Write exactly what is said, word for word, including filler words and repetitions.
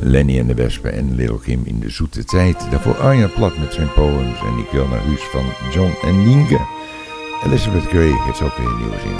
Lenny en de Wespen en Little Kim in de zoete tijd. Daarvoor Arjen Plat met zijn poems en Ik wil naar huis van John en Nienke. Elizabeth Gray heeft ook weer een nieuwe zin